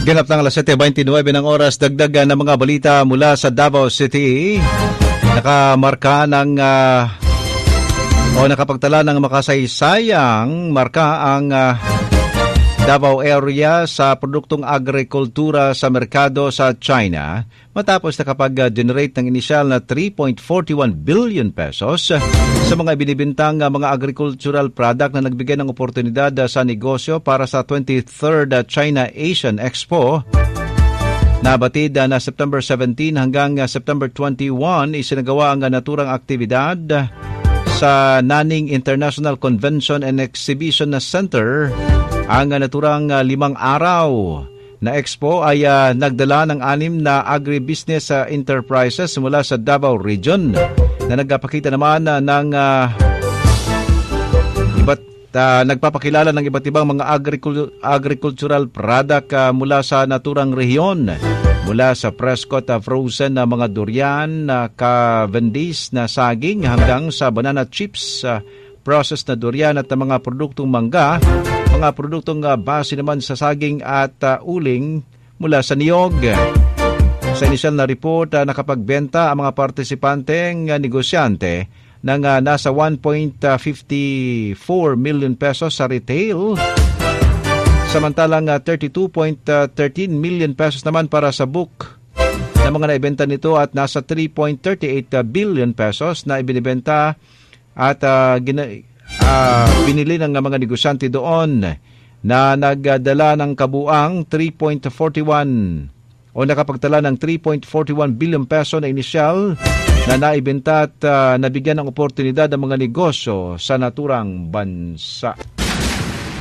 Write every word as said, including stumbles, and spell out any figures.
Ganap ng alas siyete twenty-nine ng oras, dagdagan ng mga balita mula sa Davao City. Nakamarka ng uh, o nakapagtala ng makasaysayang marka ang uh, Davao area sa produktong agrikultura sa merkado sa China matapos nakapag-generate ng inisyal na three point four one billion pesos sa mga binibintang mga agricultural product na nagbigay ng oportunidad sa negosyo para sa twenty-third China Asian Expo. Nabatid na September seventeen hanggang September twenty-one isinagawa ang naturang aktibidad sa Nanning International Convention and Exhibition Center. Ang naturang limang araw na expo ay uh, nagdala ng anim na agribusiness uh, enterprises mula sa Davao Region na nagpapakita naman uh, ng uh, iba't uh, nagpapakilala ng iba't ibang mga agricul- agricultural product uh, mula sa naturang rehiyon, mula sa Prescott uh, frozen na uh, mga durian, uh, Cavendish na saging hanggang sa banana chips, uh, processed na durian at uh, mga produktong mangga, mga produktong uh, base naman sa saging at uh, uling mula sa niyog. Sa inisyal na report, uh, nakapagbenta ang mga partisipanteng uh, negosyante ng uh, nasa one point five four million pesos sa retail, samantalang uh, thirty-two point one three million pesos naman para sa book na mga naibenta nito at nasa three point three eight billion pesos na ibinibenta at uh, gina- uh, binili ng mga negosyante doon na nagdala ng kabuang three point four one o nakapagtala ng three point four one billion peso na inisyal na naibenta at uh, nabigyan ng oportunidad ng mga negosyo sa naturang bansa.